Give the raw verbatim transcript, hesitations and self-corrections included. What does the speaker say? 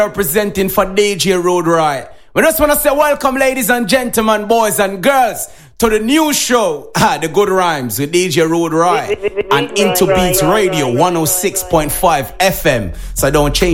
representing for D J Rude Roy. We just want to say welcome, ladies and gentlemen, boys and girls, to the new show, ah, The Good Rhymes with D J Rude Roy and Into Beats Radio one oh six point five F M. So don't change.